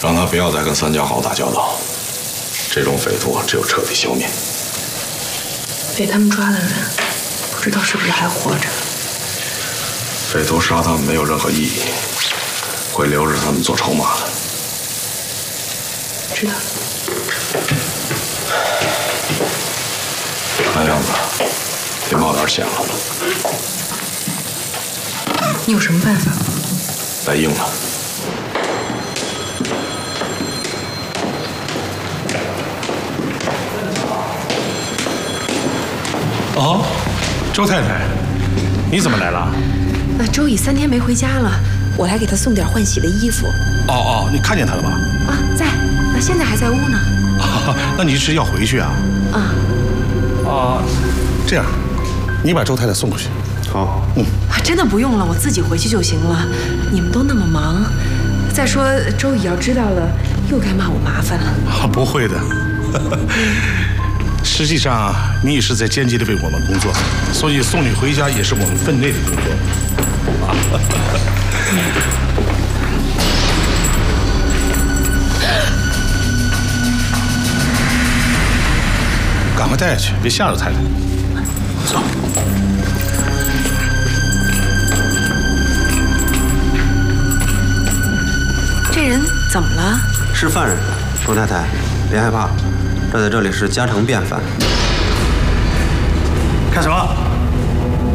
让他不要再跟三家豪打交道。这种匪徒只有彻底消灭。 被他们抓的人，不知道是不是还活着。 匪徒杀他们没有任何意义，会留着他们做筹码的。 知道。 看样子得冒点险了。 你有什么办法？ 来硬了。 哦，周太太，你怎么来了？ 周乙3天没回家了，我来给他送点换洗的衣服。 哦，你看见他了吧？ 啊，在，现在还在屋呢。 啊，那你是要回去啊？这样，你把周太太送过去。 好。 真的不用了，我自己回去就行了。你们都那么忙，再说周乙要知道了，又该骂我麻烦了。 不会的。实际上，你也是在间接的为我们工作，所以送你回家也是我们分内的工作。赶快带下去，别吓着太太。走。 这人怎么了？ 是犯人，周太太，别害怕，这在这里是家常便饭。 看什么？